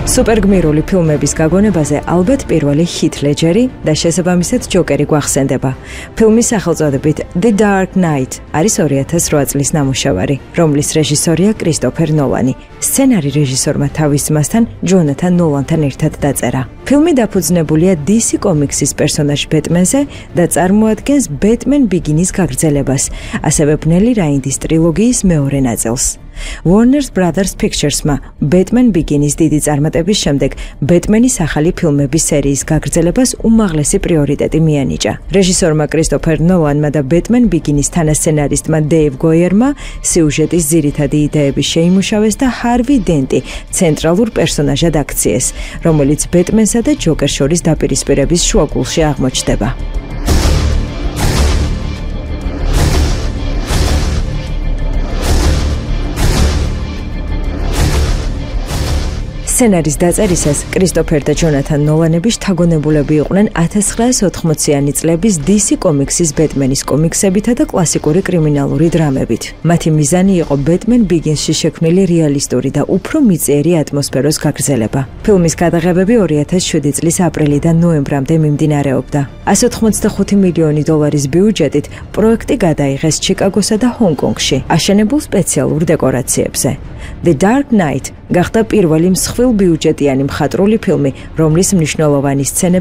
სუპერგმირული ფილმების გაგონებაზე ალბათ პირველი ჰით ლეჯერი და შესაბამისად ჯოკერი გვახსენდება. ფილმის სახელწოდებით The Dark Knight არის 2008 წლის ნამუშევარი, რომლის რეჟისორია კრისტოფერ ნოლანი. სცენარი რეჟისორმა თავის ძმასთან ჯონათან ნოლანთან ერთად დაწერა. ფილმი დაფუძნებულია DC კომიქსის პერსონაჟ ბეტმენზე და წარმოადგენს Batman Begins გაგრძელებას, ასევე ბნელი რაინდის ტრილოგიის მეორე ნაწილს. Warner Brothers Pictures-მა Batman Begins დიდი წარმატების შემდეგ ბეტმენის ახალი ფილმების სერიის გაგრძელებას უმაღლესი პრიორიტეტი მიანიჭა. რეჟისორმა კრისტოფერ ნოლანმა და Batman Begins თანასცენარისტმა დეივ გოიერმა სიუჟეტის ძირითადი იდეები შეიმუშავეს და ჰარვი დენტი ცენტრალურ პერსონაჟად აქციეს, რომელიც ბეტმენსა და ჯოკერს შორის დაპირისპირების შუაგულში აღმოჩნდება. სცენარის დაწერისას კრისტოფერ და ჯონათან ნოლანები შთაგონებულები იყვნენ 1980-იანი წლების DC კომიქსის ბეტმენის კომიქსებითა და კლასიკური კრიმინალური დრამებით. მათი მიზანი იყო Batman Begins-ში შექმნილი რეალისტური და უფრო მიწიერი ატმოსფეროს გაგრძელება. ფილმის გადაღებები 2007 წლის აპრილიდან ნოემბრამდე მიმდინარეობდა. 185 მილიონი დოლარის ბიუჯეტით პროექტი გადაიღეს ჩიკაგოსა და ჰონკონგში, აშენებულ სპეციალურ დეკორაციებზე. The Dark Knight გახდა პირველი მსხვილ ბიუჯეტიანი მხატვრული ფილმი, რომლის მნიშვნელოვანი სცენები